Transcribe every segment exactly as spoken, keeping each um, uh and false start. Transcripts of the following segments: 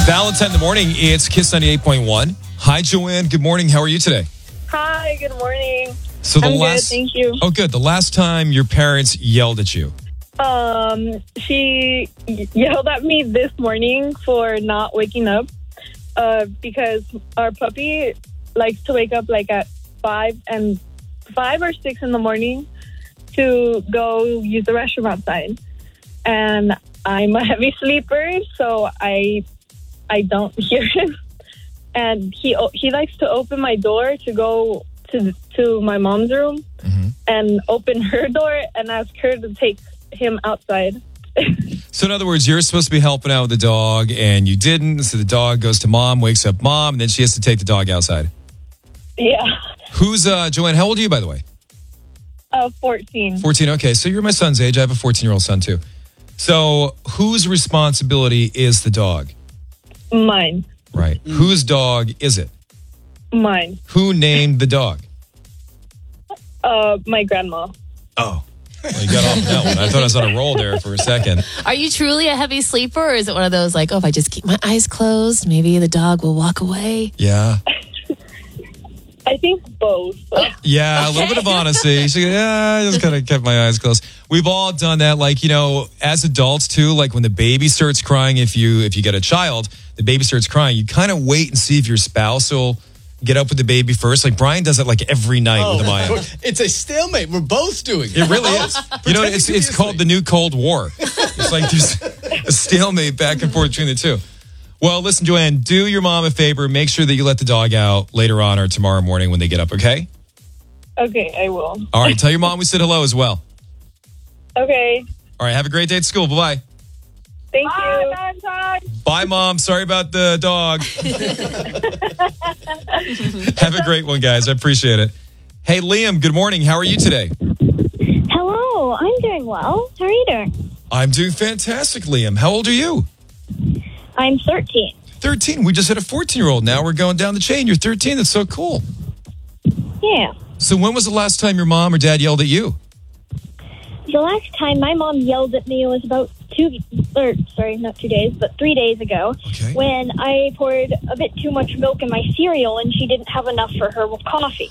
Valentine in the morning. It's Kiss ninety-eight point one. Hi, Joanne. Good morning. How are you today? Hi, good morning. So the I'm last, good, thank you. Oh, good. The last time your parents yelled at you. Um, she yelled at me this morning for not waking up uh, because our puppy likes to wake up like at five and five or six in the morning to go use the restroom outside. And I'm a heavy sleeper, so I I don't hear him. And he he likes to open my door to go to to my mom's room mm-hmm. and open her door and ask her to take him outside. So in other words, you're supposed to be helping out with the dog and you didn't. So the dog goes to mom, wakes up mom, and then she has to take the dog outside. Yeah. Who's, uh, Joanne, how old are you, by the way? Uh, fourteen. fourteen, okay. So you're my son's age. I have a fourteen-year-old son, too. So whose responsibility is the dog? Mine. Right. Mm. Whose dog is it? Mine. Who named the dog? Uh, my grandma. Oh. Well, you got off that one. I thought I was on a roll there for a second. Are you truly a heavy sleeper, or is it one of those like, oh, if I just keep my eyes closed, maybe the dog will walk away? Yeah. I think both. Yeah, a little bit of honesty. She, yeah, I just kind of kept my eyes closed. We've all done that. Like, you know, as adults too, like when the baby starts crying, if you if you get a child, the baby starts crying, you kind of wait and see if your spouse will get up with the baby first. Like Brian does it like every night oh, with Amaya. It's a stalemate. We're both doing it. It really is. You know, it's it's called the new Cold War. It's like there's a stalemate back and forth between the two. Well, listen, Joanne, do your mom a favor. Make sure that you let the dog out later on or tomorrow morning when they get up, okay? Okay, I will. All right, tell your mom we said hello as well. Okay. All right, have a great day at school. Bye-bye. Thank Bye, you. Bye, bye. Bye, Mom. Sorry about the dog. Have a great one, guys. I appreciate it. Hey, Liam, good morning. How are you today? Hello, I'm doing well. How are you doing? I'm doing fantastic, Liam. How old are you? I'm thirteen. thirteen. We just had a fourteen-year-old. Now we're going down the chain. You're thirteen. That's so cool. Yeah. So when was the last time your mom or dad yelled at you? The last time my mom yelled at me was about two, or sorry, not two days, but three days ago, okay. when I poured a bit too much milk in my cereal and she didn't have enough for her coffee.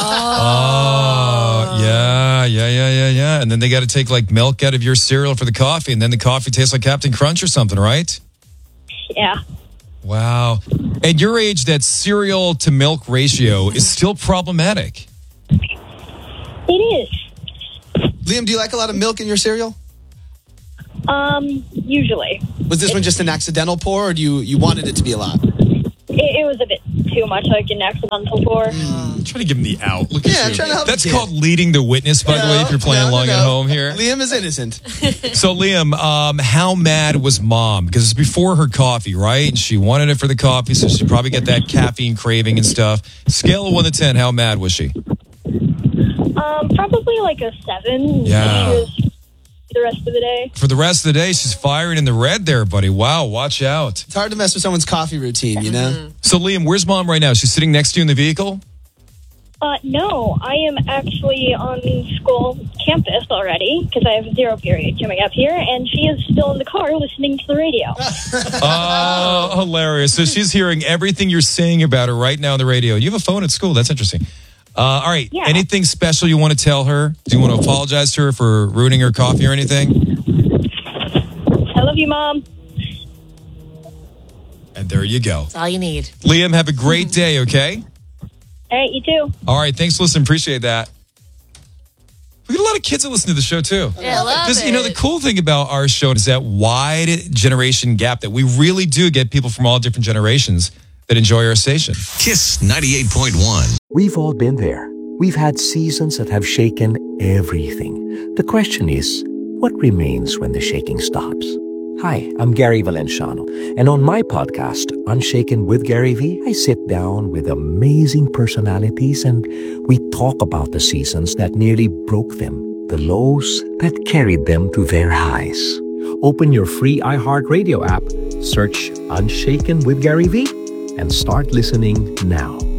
Oh, yeah, yeah, yeah, yeah, yeah. And then they got to take like milk out of your cereal for the coffee, and then the coffee tastes like Captain Crunch or something, right? Yeah. Wow. At your age, that cereal to milk ratio is still problematic. It is. Liam, do you like a lot of milk in your cereal? Um, usually. Was this one just an accidental pour, or do you, you wanted it to be a lot? It, it was a bit too much, like an accidental pour. Mm, trying to give him the out. Look at yeah, you. I'm trying to help That's the called leading the witness, by no, the way, if you're playing no, along no, at no. home here. Liam is innocent. So, Liam, um, how mad was Mom? Because it's before her coffee, right? And she wanted it for the coffee, so she probably got that caffeine craving and stuff. Scale of one to ten, how mad was she? Um, probably like a seven. Yeah. She was the rest of the day. For the rest of the day, she's firing in the red there, buddy. Wow, watch out. It's hard to mess with someone's coffee routine, you know? Mm-hmm. So, Liam, where's Mom right now? She's sitting next to you in the vehicle? Uh, no, I am actually on school campus already because I have a zero period coming up here, and she is still in the car listening to the radio. Oh, hilarious. So she's hearing everything you're saying about her right now on the radio. You have a phone at school. That's interesting. Uh, all right. Yeah. Anything special you want to tell her? Do you want to apologize to her for ruining her coffee or anything? I love you, Mom. And there you go. That's all you need. Liam, have a great day, okay? All right, you too. All right. Thanks for listening. Appreciate that. We get a lot of kids that listen to the show, too. Yeah, I love This, it. you know, the cool thing about our show is that wide generation gap that we really do get people from all different generations that enjoy our station. Kiss ninety-eight point one. We've all been there. We've had seasons that have shaken everything. The question is, what remains when the shaking stops? Hi, I'm Gary Valenciano, and on my podcast, Unshaken with Gary V, I sit down with amazing personalities and we talk about the seasons that nearly broke them, the lows that carried them to their highs. Open your free iHeartRadio app, search Unshaken with Gary V, and start listening now.